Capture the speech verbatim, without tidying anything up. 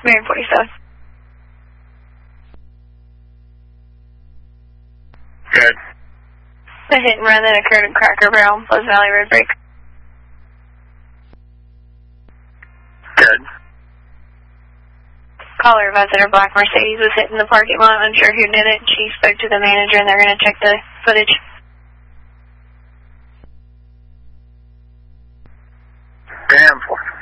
Marion forty-seven. Good. The hit and run that occurred in Cracker Barrel, Pleasant Valley Road Break. Good. Caller advised that her black Mercedes was hit in the parking lot, unsure who did it. She spoke to the manager and they're going to check the footage. Damn.